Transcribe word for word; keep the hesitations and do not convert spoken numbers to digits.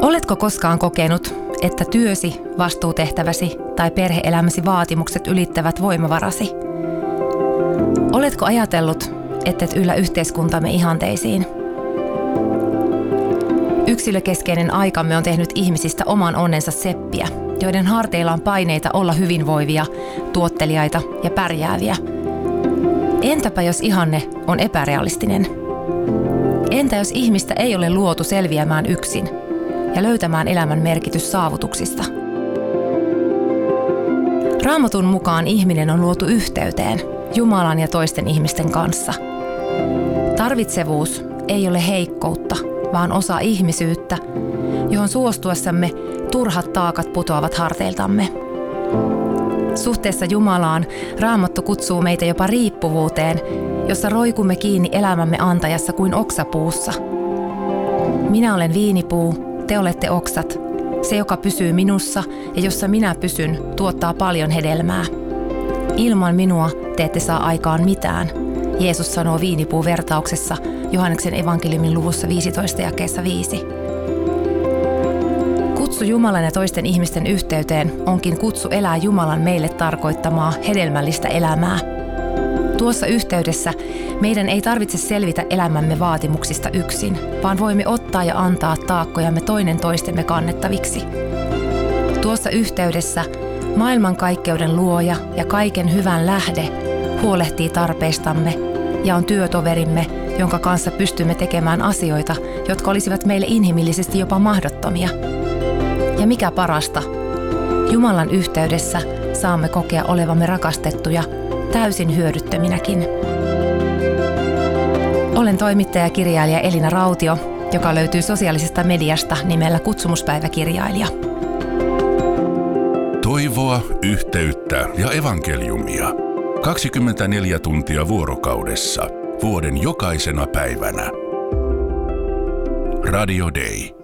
Oletko koskaan kokenut, että työsi, vastuutehtäväsi tai perhe-elämäsi vaatimukset ylittävät voimavarasi? Oletko ajatellut, että et yllä yhteiskuntamme ihanteisiin? Yksilökeskeinen aikamme on tehnyt ihmisistä oman onnensa seppiä, joiden harteilla on paineita olla hyvinvoivia, tuotteliaita ja pärjääviä. Entäpä jos ihanne on epärealistinen? Entä jos ihmistä ei ole luotu selviämään yksin ja löytämään elämän merkitys saavutuksista? Raamatun mukaan ihminen on luotu yhteyteen Jumalan ja toisten ihmisten kanssa. Tarvitsevuus ei ole heikkoutta, vaan osa ihmisyyttä, johon suostuessamme turhat taakat putoavat harteiltamme. Suhteessa Jumalaan Raamattu kutsuu meitä jopa riippuvuuteen, jossa roikumme kiinni elämämme antajassa kuin oksapuussa. Minä olen viinipuu, te olette oksat. Se, joka pysyy minussa ja jossa minä pysyn, tuottaa paljon hedelmää. Ilman minua te ette saa aikaan mitään, Jeesus sanoo viinipuuvertauksessa Johanneksen evankeliumin luvussa viisitoista jakeessa viisi. Kutsu Jumalan ja toisten ihmisten yhteyteen onkin kutsu elää Jumalan meille tarkoittamaa hedelmällistä elämää. Tuossa yhteydessä meidän ei tarvitse selvitä elämämme vaatimuksista yksin, vaan voimme ottaa ja antaa taakkojamme toinen toistemme kannettaviksi. Tuossa yhteydessä maailmankaikkeuden luoja ja kaiken hyvän lähde huolehtii tarpeistamme ja on työtoverimme, jonka kanssa pystymme tekemään asioita, jotka olisivat meille inhimillisesti jopa mahdottomia. Ja mikä parasta, Jumalan yhteydessä saamme kokea olevamme rakastettuja täysin hyödyttöminäkin. Olen toimittaja ja kirjailija Elina Rautio, joka löytyy sosiaalisesta mediasta nimellä Kutsumuspäiväkirjailija. Toivoa, yhteyttä ja evankeliumia. kaksikymmentäneljä tuntia vuorokaudessa, vuoden jokaisena päivänä. Radio Day.